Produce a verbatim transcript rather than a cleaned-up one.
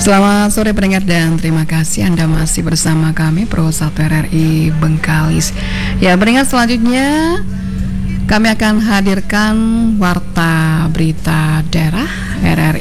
Selamat sore pendengar dan terima kasih Anda masih bersama kami Pro satu R R I Bengkalis. Ya, pendengar selanjutnya kami akan hadirkan Warta Berita Daerah R R